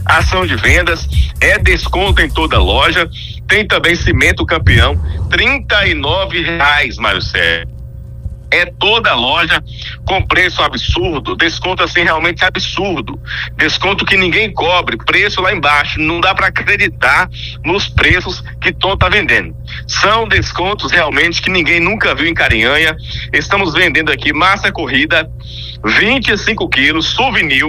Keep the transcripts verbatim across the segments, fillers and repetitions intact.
ação de vendas, é desconto em toda loja. Tem também cimento campeão, trinta e nove reais, Mário Sérgio. É toda loja com preço absurdo, desconto assim realmente absurdo, desconto que ninguém cobre, preço lá embaixo, não dá para acreditar nos preços que Tom tá vendendo. São descontos realmente que ninguém nunca viu em Carinhanha. Estamos vendendo aqui massa corrida, vinte e cinco quilos, souvenir,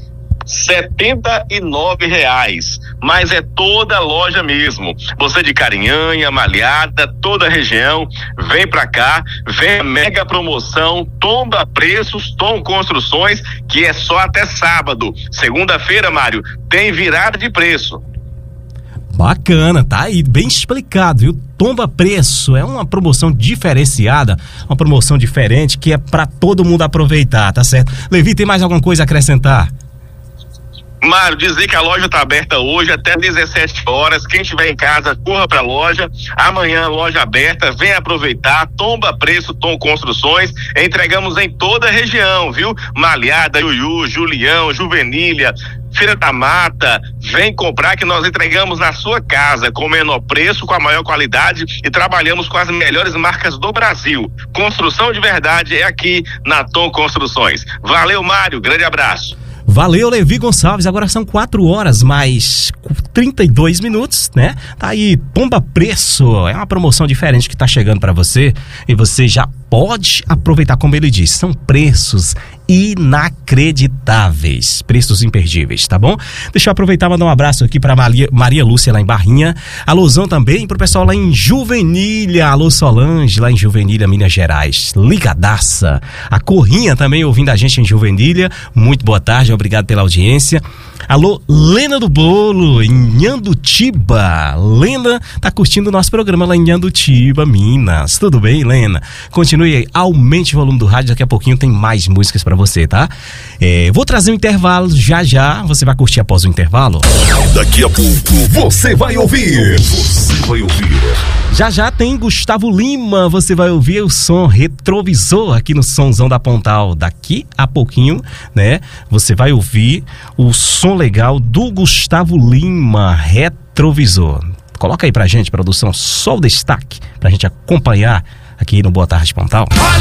setenta e nove reais, mas é toda loja mesmo. Você de Carinhanha, Malhada, toda a região, vem pra cá, vem a mega promoção, tomba preços, Tom Construções, que é só até sábado. Segunda-feira, Mário, tem virada de preço. Bacana, tá aí, bem explicado, viu? Tomba preço, é uma promoção diferenciada, uma promoção diferente que é pra todo mundo aproveitar, tá certo? Levi, tem mais alguma coisa a acrescentar? Mário, dizer que a loja está aberta hoje até dezessete horas. Quem estiver em casa, corra para a loja. Amanhã, loja aberta, vem aproveitar. Tomba preço, Tom Construções. Entregamos em toda a região, viu? Malhada, Iuiú, Julião, Juvenília, Feira da Mata. Vem comprar que nós entregamos na sua casa com o menor preço, com a maior qualidade e trabalhamos com as melhores marcas do Brasil. Construção de verdade é aqui na Tom Construções. Valeu, Mário. Grande abraço. Valeu, Levi Gonçalves. Agora são quatro horas mais trinta e dois minutos, né? Tá aí, tomba preço. É uma promoção diferente que tá chegando para você e você já pode aproveitar, como ele disse. São preços inacreditáveis, preços imperdíveis, tá bom? Deixa eu aproveitar e mandar um abraço aqui pra Maria, Maria Lúcia lá em Barrinha. Alôzão também pro pessoal lá em Juvenília. Alô Solange lá em Juvenília, Minas Gerais. Ligadaça. A Corrinha também ouvindo a gente em Juvenília. Muito boa tarde, obrigado pela audiência. Alô, Lena do Bolo, em Nhandutiba. Lena tá curtindo o nosso programa lá em Nhandutiba, Minas. Tudo bem, Lena? Continue aí, aumente o volume do rádio, daqui a pouquinho tem mais músicas pra você, tá? É, vou trazer um intervalo já já, você vai curtir após o intervalo. Daqui a pouco você vai ouvir. Você vai ouvir. Já já tem Gustavo Lima, você vai ouvir o som Retrovisor aqui no Sonzão da Pontal. Daqui a pouquinho, né, você vai ouvir o som legal do Gustavo Lima, Retrovisor. Coloca aí pra gente, produção, só o destaque pra gente acompanhar aqui no Boa Tarde Pontal.